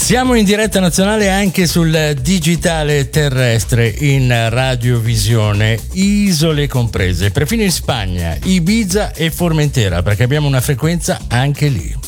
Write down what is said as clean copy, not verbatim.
Siamo in diretta nazionale anche sul digitale terrestre in radiovisione, isole comprese, perfino in Spagna, Ibiza e Formentera, perché abbiamo una frequenza anche lì.